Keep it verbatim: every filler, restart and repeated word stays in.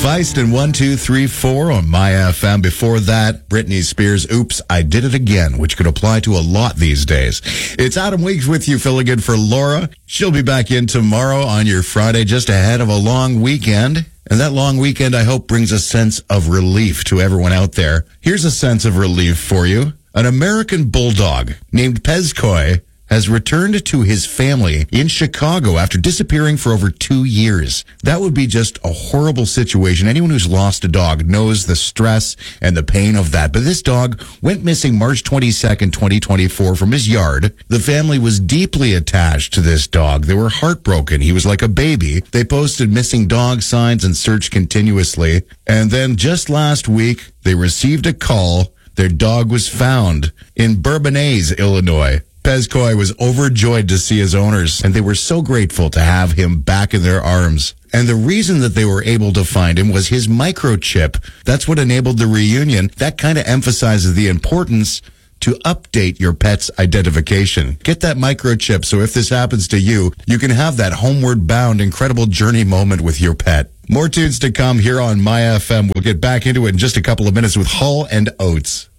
Feist and one, two, three, four on My F M. Before that, Britney Spears' Oops, I Did It Again, which could apply to a lot these days. It's Adam Weeks with you, filling in for Laura. She'll be back in tomorrow on your Friday, just ahead of a long weekend. And that long weekend, I hope, brings a sense of relief to everyone out there. Here's a sense of relief for you. An American bulldog named Pezcoy has returned to his family in Chicago after disappearing for over two years. That would be just a horrible situation. Anyone who's lost a dog knows the stress and the pain of that. But this dog went missing March twenty-second, twenty twenty-four from his yard. The family was deeply attached to this dog. They were heartbroken. He was like a baby. They posted missing dog signs and searched continuously. And then just last week, they received a call. Their dog was found in Bourbonnais, Illinois. Pezcoy was overjoyed to see his owners, and they were so grateful to have him back in their arms. And the reason that they were able to find him was his microchip. That's what enabled the reunion. That kind of emphasizes the importance to update your pet's identification. Get that microchip so if this happens to you, you can have that homeward bound incredible journey moment with your pet. More tunes to come here on My F M. We'll get back into it in just a couple of minutes with Hall and Oates.